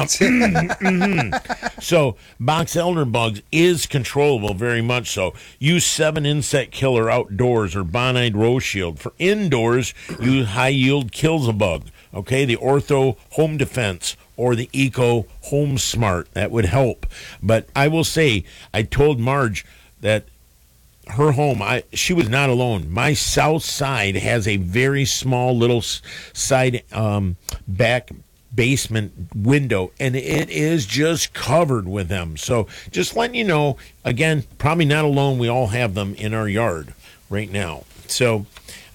So box elder bugs is controllable, very much so. Use 7 insect killer outdoors or Bonide Rose Shield. For indoors, use high yield kills a bug. Okay, the Ortho Home Defense or the Eco Home Smart. That would help. But I will say, I told Marge that her home, she was not alone. My south side has a very small little side back basement window, and it is just covered with them. So just letting you know, again, probably not alone. We all have them in our yard right now. So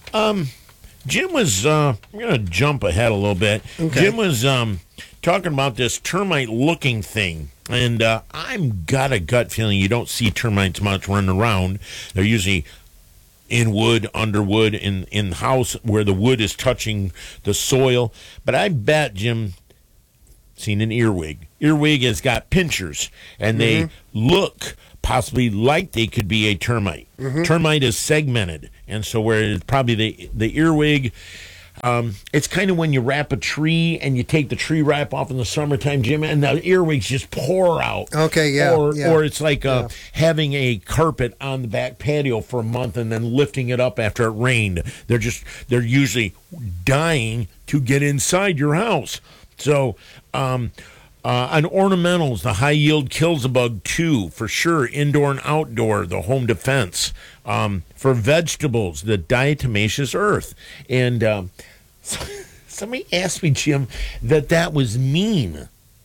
Jim was, I'm going to jump ahead a little bit. Okay. Jim was talking about this termite-looking thing, and I've got a gut feeling you don't see termites much running around. They're usually in wood, under wood, in the house where the wood is touching the soil. But I bet Jim seen an earwig. Earwig has got pinchers, and they look possibly like they could be a termite. Termite is segmented, and so where it's probably the earwig, it's kind of when you wrap a tree and you take the tree wrap off in the summertime, Jim, and the earwigs just pour out. Okay, yeah. Or it's like having a carpet on the back patio for a month and then lifting it up after it rained. They're usually dying to get inside your house. So, on ornamentals, the High Yield kills a bug too, for sure. Indoor and outdoor, the Home Defense. For vegetables, the diatomaceous earth. And somebody asked me, Jim, that was mean.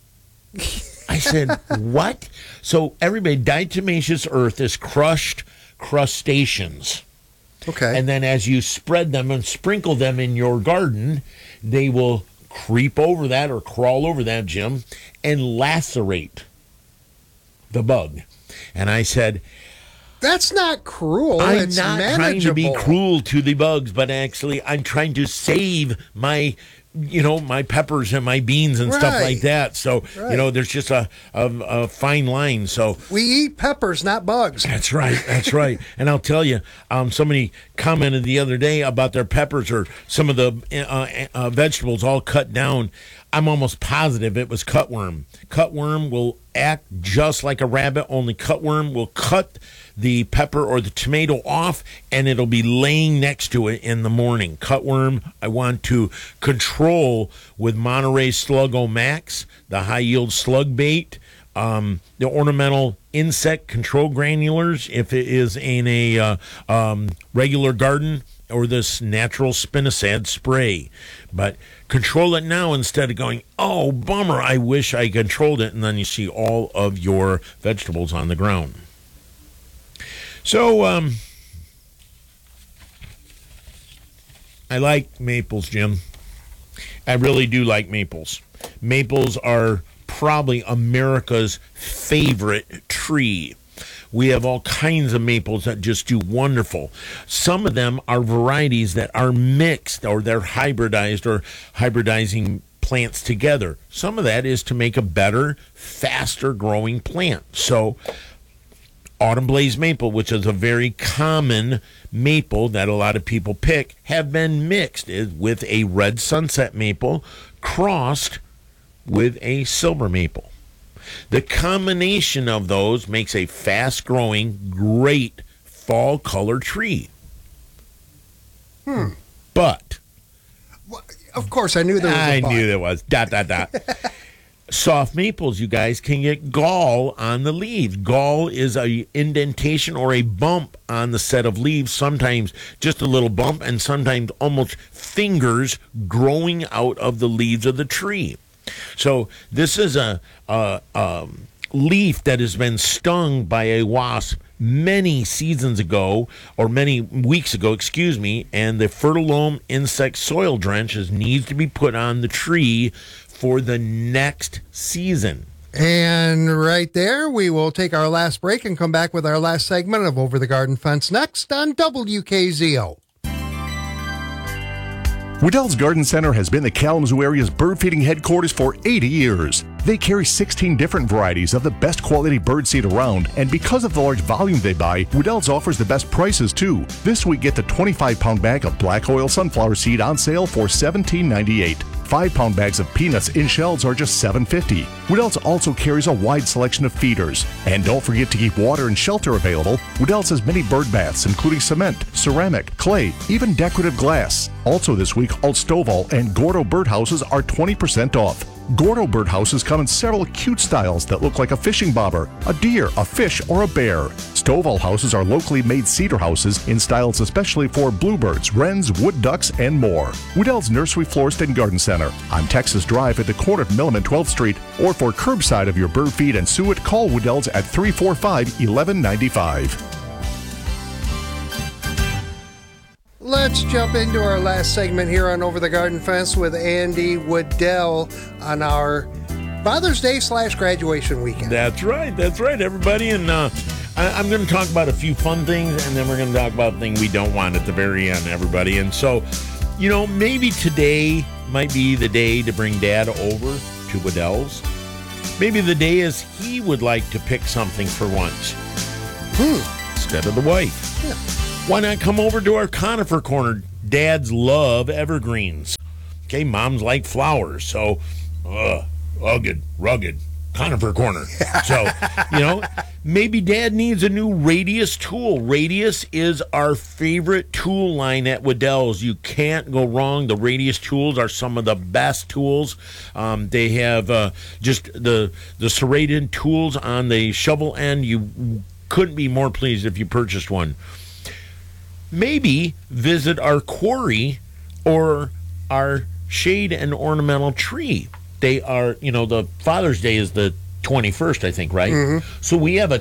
I said, what? So everybody, diatomaceous earth is crushed crustaceans. Okay. And then as you spread them and sprinkle them in your garden, they will creep over that or crawl over that, Jim, and lacerate the bug. And I said, that's not cruel. I'm not trying to be cruel to the bugs, but actually I'm trying to save my peppers and my beans and stuff like that. So, there's just a fine line. So we eat peppers, not bugs. That's right. That's right. And I'll tell you, somebody commented the other day about their peppers or some of the vegetables all cut down. I'm almost positive it was cutworm. Cutworm will act just like a rabbit, only cutworm will cut the pepper or the tomato off, and it'll be laying next to it in the morning. Cutworm, I want to control with Monterey Sluggo Max, the High Yield Slug Bait, the ornamental insect control granulars, if it is in a regular garden, or this natural spinosad spray. But control it now instead of going, oh, bummer, I wish I controlled it, and then you see all of your vegetables on the ground. So, I like maples, Jim. I really do like maples. Maples are probably America's favorite tree. We have all kinds of maples that just do wonderful. Some of them are varieties that are mixed, or they're hybridized, or hybridizing plants together. Some of that is to make a better, faster growing plant. So Autumn Blaze maple, which is a very common maple that a lot of people pick, have been mixed with a red sunset maple crossed with a silver maple. The combination of those makes a fast-growing, great fall color tree. But of course, I knew there was a but. I knew there was. ... Soft maples, you guys, can get gall on the leaves. Gall is a indentation or a bump on the set of leaves, sometimes just a little bump, and sometimes almost fingers growing out of the leaves of the tree. So this is a leaf that has been stung by a wasp many seasons ago, or many weeks ago, excuse me, and the fertile loam insect soil drench needs to be put on the tree for the next season. And right there, we will take our last break and come back with our last segment of Over the Garden Fence next on WKZO. Waddell's Garden Center has been the Kalamazoo area's bird feeding headquarters for 80 years. They carry 16 different varieties of the best quality bird seed around, and because of the large volume they buy, Waddell's offers the best prices too. This week, get the 25-pound bag of black oil sunflower seed on sale for $17.98. 5-pound bags of peanuts in shells are just $7.50. Waddell's also carries a wide selection of feeders. And don't forget to keep water and shelter available. Waddell's has many bird baths, including cement, ceramic, clay, even decorative glass. Also this week, Alt Stovall and Gordo birdhouses are 20% off. Gordo birdhouses come in several cute styles that look like a fishing bobber, a deer, a fish, or a bear. Stovall houses are locally made cedar houses in styles especially for bluebirds, wrens, wood ducks, and more. Woodell's Nursery, Florist, and Garden Center on Texas Drive at the corner of Milam and 12th Street, or for curbside of your bird feed and suet, call Woodell's at 345-1195. Let's jump into our last segment here on Over the Garden Fence with Andy Woodell on our Father's Day / graduation weekend. That's right, everybody. And I'm going to talk about a few fun things, and then we're going to talk about things we don't want at the very end, everybody. And so, maybe today might be the day to bring Dad over to Woodell's. Maybe the day is he would like to pick something for once instead of the wife. Yeah. Why not come over to our conifer corner? Dads love evergreens. Okay, moms like flowers. So, rugged conifer corner. So, maybe Dad needs a new Radius tool. Radius is our favorite tool line at Woodell's. You can't go wrong. The Radius tools are some of the best tools. They have just the serrated tools on the shovel end. You couldn't be more pleased if you purchased one. Maybe visit our quarry or our shade and ornamental tree. They are, the Father's Day is the 21st, I think, right? Mm-hmm. So we have a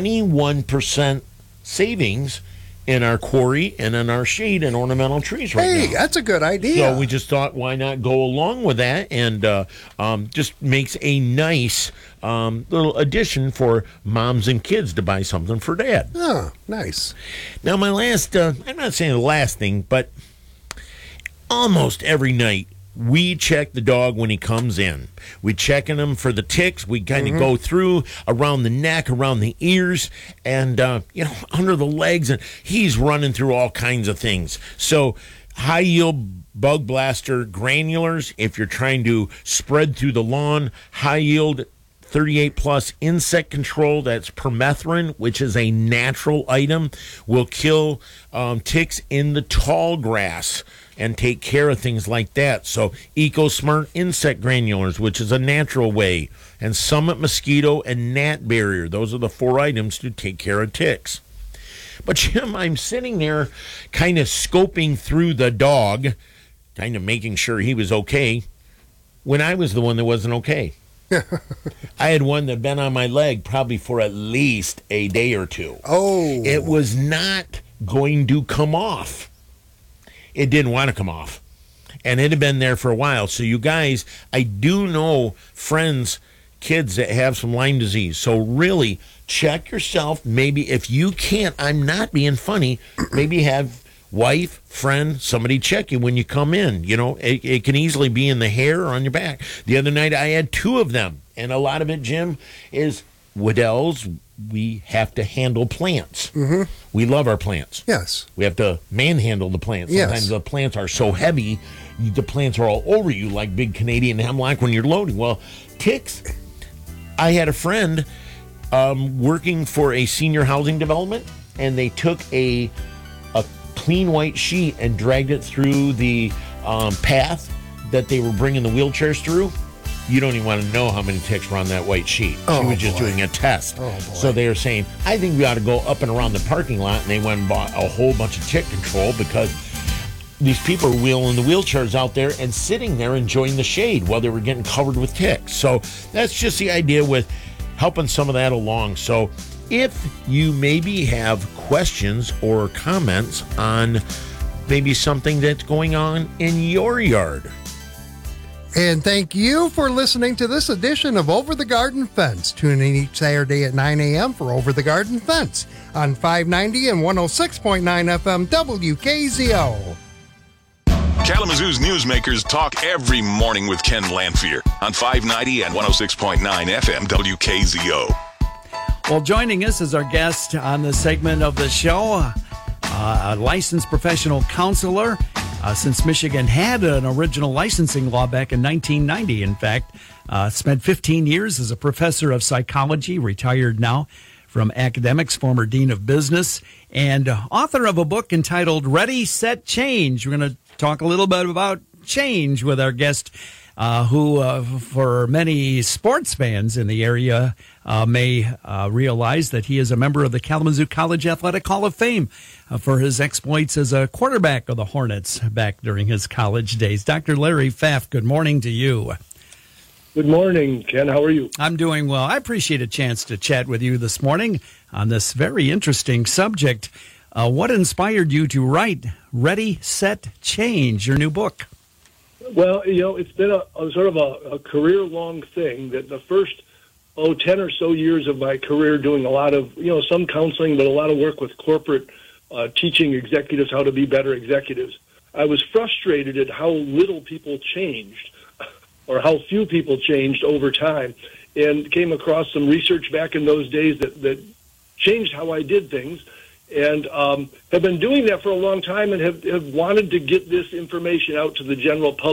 21% savings in our quarry and in our shade and ornamental trees right now. Hey, that's a good idea. So we just thought, why not go along with that? And just makes a nice little addition for moms and kids to buy something for Dad. Oh, nice. Now, my last, I'm not saying the last thing, but almost every night, we check the dog when he comes in. We checking him for the ticks. We kind of go through around the neck, around the ears, and under the legs, and he's running through all kinds of things. So high yield bug blaster granulars, if you're trying to spread through the lawn. High yield 38 plus insect control, that's permethrin, which is a natural item, will kill ticks in the tall grass and take care of things like that. So EcoSmart insect granulars, which is a natural way, and Summit mosquito and gnat barrier. Those are the 4 items to take care of ticks. But Jim, I'm sitting there kind of scoping through the dog, kind of making sure he was okay, when I was the one that wasn't okay. I had one that had been on my leg probably for at least a day or two. Oh. It was not going to come off. It didn't want to come off. And it had been there for a while. So you guys, I do know friends, kids that have some Lyme disease. So really check yourself. Maybe if you can't, I'm not being funny, maybe have wife, friend, somebody check you when you come in. It can easily be in the hair or on your back. The other night I had 2 of them. And a lot of it, Jim, is Woodell's. We have to handle plants. Mm-hmm. We love our plants. Yes. We have to manhandle the plants. Sometimes the plants are so heavy, the plants are all over you like big Canadian hemlock when you're loading. Well, ticks. I had a friend working for a senior housing development, and they took a clean white sheet and dragged it through the path that they were bringing the wheelchairs through. You don't even want to know how many ticks were on that white sheet. She was just doing a test. So they were saying, I think we ought to go up and around the parking lot. And they went and bought a whole bunch of tick control because these people are wheeling the wheelchairs out there and sitting there enjoying the shade while they were getting covered with ticks. So that's just the idea with helping some of that along. So if you maybe have questions or comments on maybe something that's going on in your yard. And thank you for listening to this edition of Over the Garden Fence. Tune in each Saturday at 9 a.m. for Over the Garden Fence on 590 and 106.9 FM WKZO. Kalamazoo's newsmakers talk every morning with Ken Lanphier on 590 and 106.9 FM WKZO. Well, joining us as our guest on this segment of the show, a licensed professional counselor, since Michigan had an original licensing law back in 1990. In fact, spent 15 years as a professor of psychology, retired now from academics, former dean of business, and author of a book entitled Ready, Set, Change. We're going to talk a little bit about change with our guest who for many sports fans in the area may realize that he is a member of the Kalamazoo College Athletic Hall of Fame for his exploits as a quarterback of the Hornets back during his college days. Dr. Larry Pfaff, good morning to you. Good morning, Ken. How are you? I'm doing well. I appreciate a chance to chat with you this morning on this very interesting subject. What inspired you to write Ready, Set, Change, your new book? Well, it's been a sort of a career-long thing that the first 10 or so years of my career doing a lot of, some counseling, but a lot of work with corporate teaching executives how to be better executives. I was frustrated at how little people changed or how few people changed over time, and came across some research back in those days that changed how I did things, and have been doing that for a long time and have wanted to get this information out to the general public.